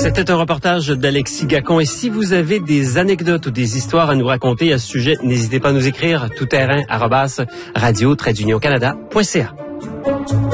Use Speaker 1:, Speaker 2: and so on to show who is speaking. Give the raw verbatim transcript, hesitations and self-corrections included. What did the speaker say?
Speaker 1: C'était un reportage d'Alexis Gacon. Et si vous avez des anecdotes ou des histoires à nous raconter à ce sujet, n'hésitez pas à nous écrire tout terrain arobase radio trait d'union canada point c a.